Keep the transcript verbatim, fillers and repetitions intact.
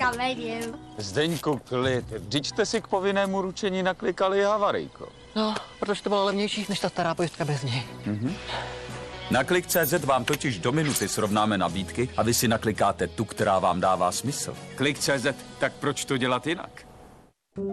tam nevím. Zdeňku, klid. Vždyť jste si k povinnému ručení naklikali havarijko. No, protože to bylo levnější než ta stará pojistka bez něj. Mhm. Na Klik tečka cé zet vám totiž do minuty srovnáme nabídky a vy si naklikáte tu, která vám dává smysl. Klik tečka cé zet, tak proč to dělat jinak?